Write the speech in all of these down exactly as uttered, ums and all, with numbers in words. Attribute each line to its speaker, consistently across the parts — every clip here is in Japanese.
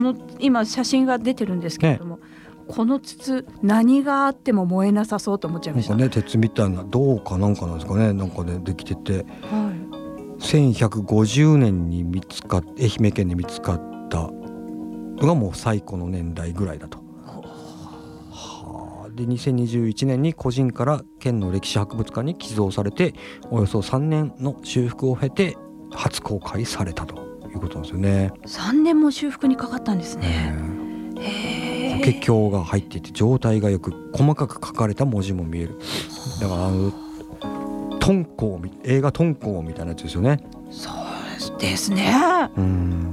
Speaker 1: の今写真が出てるんですけれども、ね、この筒何があっても燃えなさそうと思っちゃいました。
Speaker 2: なんかね、鉄みたいな銅かなんかなんですかね、なんかねできてて、
Speaker 1: はい、
Speaker 2: せんひゃくごじゅうねんに見つかっ愛媛県に見つかったのがもう最古の年代ぐらいだと。はあ、でにせんにじゅういちねんに個人から県の歴史博物館に寄贈されて、およそさんねんの修復を経て初公開されたということなんですよね。
Speaker 1: さんねんも修復にかかったんですね。
Speaker 2: へー。法華経が入っていて状態がよく細かく書かれた文字も見える。だからあの敦煌、映画敦煌みたいなやつですよね。
Speaker 1: そうですね。
Speaker 2: うん、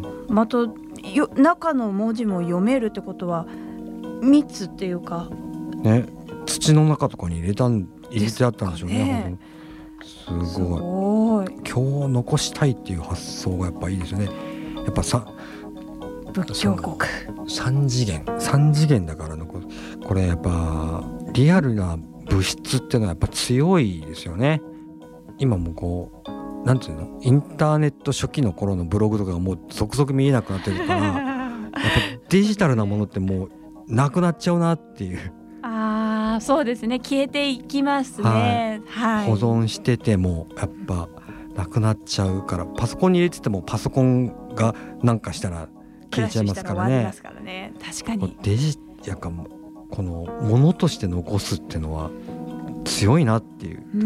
Speaker 1: またよ中の文字も読めるってことは密っていうか、
Speaker 2: ね、土の中とかに入れたん入れてあったんでしょうね。すごい。すごい。今日残したいっていう発想がやっぱいいですよね。やっぱさ
Speaker 1: 仏教国
Speaker 2: 三次元三次元だからのこれやっぱリアルな物質っていうのはやっぱ強いですよね。今もこうなんていうの、インターネット初期の頃のブログとかがもう続々見えなくなってるからやっぱデジタルなものってもうなくなっちゃうなっていう。
Speaker 1: ああ、そうですね、消えていきますね、はいはい、
Speaker 2: 保存しててもやっぱなくなっちゃうから、パソコンに入れててもパソコンがなんかしたら消えちゃいますからね。
Speaker 1: からね、確かに
Speaker 2: デジやかもこのものとして残すっていうのは強いなっていう、うんうん、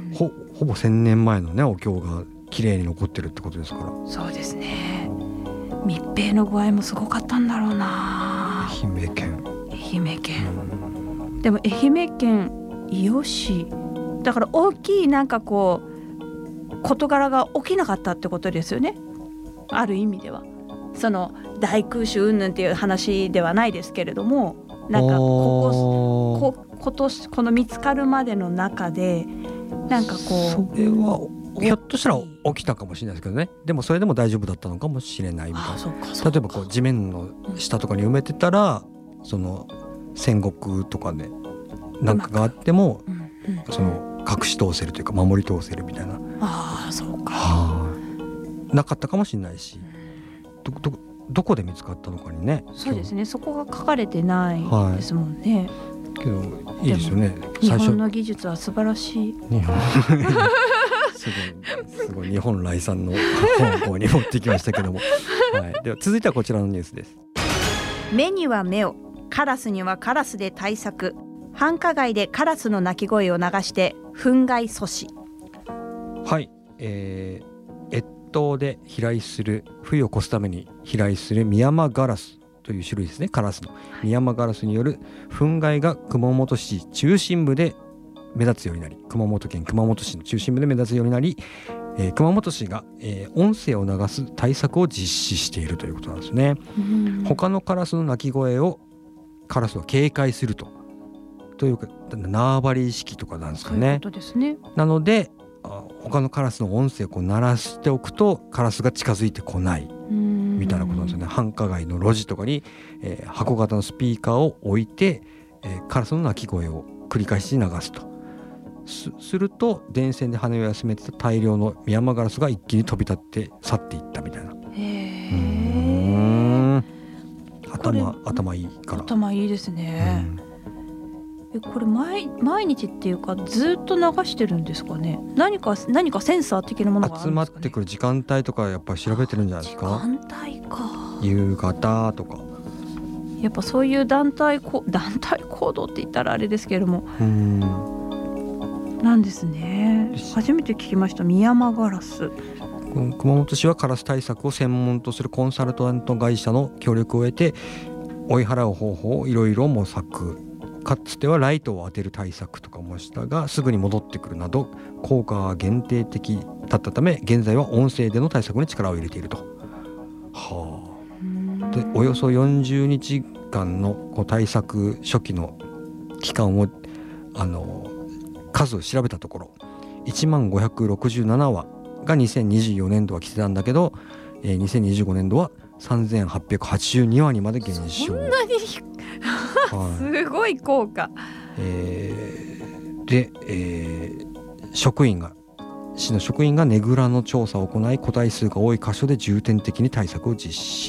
Speaker 2: ほ, ほぼせんねんまえのねお経が綺麗に残ってるってことですから。
Speaker 1: そうですね。密閉の具合もすごかったんだろうな。
Speaker 2: 愛媛県
Speaker 1: 愛媛県、うん、でも愛媛県伊予市だから大きいなんかこう事柄が起きなかったってことですよね。ある意味ではその大空襲云々っていう話ではないですけれども、なんかこここ今年この見つかるまでの中でなんかこう
Speaker 2: それはひょっとしたら起きたかもしれないですけどね。でもそれでも大丈夫だったのかもしれないみたいな。例えばこう地面の下とかに埋めてたら、うん、その戦国とかでなんかがあっても、うんうんうん、その隠し通せるというか守り通せるみたいな。
Speaker 1: ああそうか、
Speaker 2: はあ、なかったかもしれないし、ど, ど, どこで見つかったのかにね。
Speaker 1: そうですね、そこが書かれてないですもんね、
Speaker 2: はい、けどいいですよね。
Speaker 1: 日本の技術は素晴らしい。
Speaker 2: 日本すごいすごい日本来産の方向に持ってきましたけども、はい、では続いてはこちらのニュースです。
Speaker 1: 目には目を、カラスにはカラスで対策。繁華街でカラスの鳴き声を流して憤慨阻止。
Speaker 2: はい、えー、越冬で飛来する冬を越すために飛来するミヤマガラスという種類ですね。カラスのミヤマガラスによる憤慨が熊本市中心部で目立つようになり、熊本県熊本市の中心部で目立つようになり、えー、熊本市が、えー、音声を流す対策を実施しているということなんですね。他のカラスの鳴き声をカラスは警戒するとというか縄張り意識とかなんですかね。
Speaker 1: そういうことですね。
Speaker 2: なので他のカラスの音声をこう鳴らしておくとカラスが近づいてこないみたいなことなんですよね。繁華街の路地とかに、えー、箱型のスピーカーを置いて、えー、カラスの鳴き声を繰り返し流すと す, すると電線で羽を休めてた大量のミヤマガラスが一気に飛び立って去っていったみたいな。へー、うーん、頭頭いいから。
Speaker 1: 頭いいですね、うん、えこれ 毎, 毎日っていうかずっと流してるんですかね。何か何かセンサー的なものがあるんですかね。
Speaker 2: 集まってくる時間帯とかやっぱり調べてるんじゃないですか。
Speaker 1: 時間帯か、
Speaker 2: 夕方とか
Speaker 1: やっぱそういう団体こ団体行動って言ったらあれですけれども、うーんなんですね。初めて聞きました。ミヤマガラス。
Speaker 2: 熊本市はカラス対策を専門とするコンサルタント会社の協力を得て追い払う方法をいろいろ模索。かつてはライトを当てる対策とかもしたがすぐに戻ってくるなど効果は限定的だったため現在は音声での対策に力を入れていると。はあ、でおよそよんじゅうにちかんのこう対策初期の期間をあの数を調べたところいちまんごひゃくろくじゅうななわがにせんにじゅうよねんどは来てたんだけど、えー、にせんにじゅうごねんどはさんぜんはっぴゃくはちじゅうにわにまで減少。
Speaker 1: そんなにはい、すごい効果、
Speaker 2: えー、で、えー、職員が市の職員がねぐらの調査を行い個体数が多い箇所で重点的に対策を実施。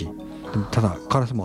Speaker 2: でもただカラスも